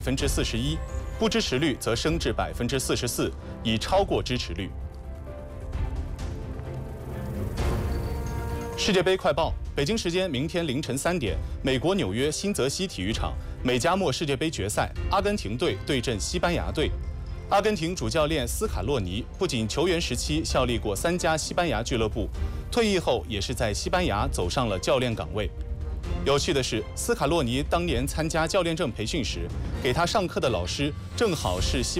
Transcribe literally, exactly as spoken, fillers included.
百分之四十一，不支持率则升至百分之四十四，已超过支持率。世界杯快报：北京时间明天凌晨三点，美国纽约新泽西体育场美加墨世界杯决赛，阿根廷队对阵西班牙队。阿根廷主教练斯卡洛尼不仅球员时期效力过三家西班牙俱乐部，退役后也是在西班牙走上了教练岗位。有趣的是，斯卡洛尼当年参加教练证培训时，给他上课的老师正好是西。